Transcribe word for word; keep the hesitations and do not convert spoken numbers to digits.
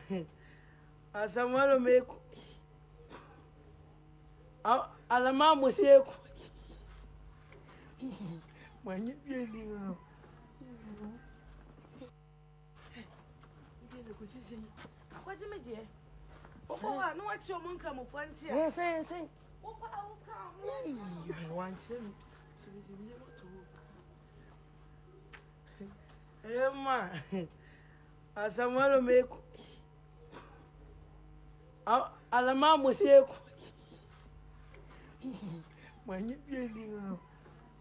Asamalo meku. Alama moseku. Manye bieli no. Bieli ko sisi. Akwati me je. Oko wa no wati o munka mo fanti a. Yes, yes, yes. Oko a oka ho. You want to me. So we be able to. Emma. Asamalo meku. Alama moseku. Manye bieli no.